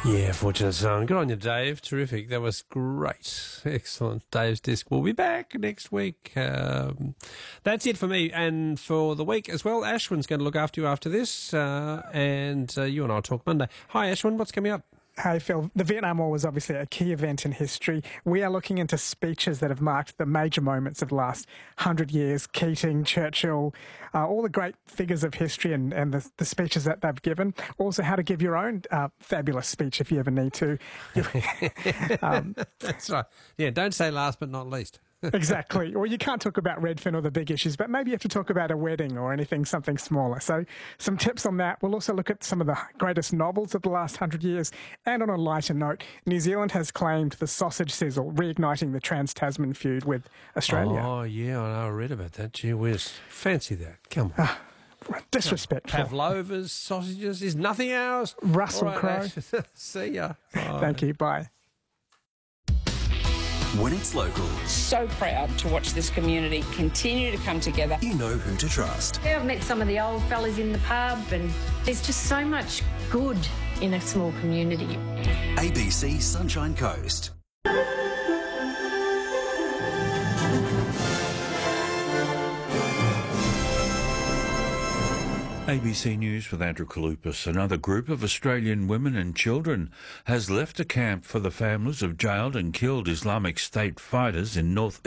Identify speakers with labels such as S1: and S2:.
S1: Yeah, fortunate son. Good on you, Dave. Terrific. That was great. Excellent. Dave's Disc will be back next week. That's it for me and for the week as well. Ashwin's going to look after you after this, and you and I will talk Monday. Hi, Ashwin. What's coming up?
S2: Hey, Phil. The Vietnam War was obviously a key event in history. We are looking into speeches that have marked the major moments of the last 100 years. Keating, Churchill, all the great figures of history and the speeches that they've given. Also, how to give your own fabulous speech if you ever need to.
S1: That's right. Yeah, don't say last but not least.
S2: Exactly. Or you can't talk about Redfern or the big issues, but maybe you have to talk about a wedding or something smaller. So some tips on that. We'll also look at some of the greatest novels of the last 100 years. And on a lighter note, New Zealand has claimed the sausage sizzle, reigniting the Trans-Tasman feud with Australia.
S1: Oh, yeah, I know. I read about that. Gee whiz. Fancy that. Come on.
S2: Disrespectful.
S1: Pavlova's sausages is nothing ours.
S2: Russell Crowe.
S1: See ya. Bye.
S2: Thank you. Bye.
S3: When it's local,
S4: So proud to watch this community continue to come together.
S3: you know who to trust.
S5: Yeah, I've met some of the old fellas in the pub, and there's just so much good in a small community.
S3: ABC Sunshine Coast.
S6: ABC News with Andrew Kalupas. Another group of Australian women and children has left a camp for the families of jailed and killed Islamic State fighters in North